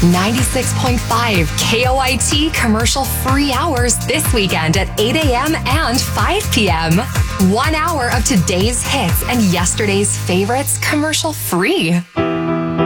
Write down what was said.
96.5 KOIT commercial free hours this weekend at 8 a.m. and 5 p.m. 1 hour of today's hits and yesterday's favorites commercial free.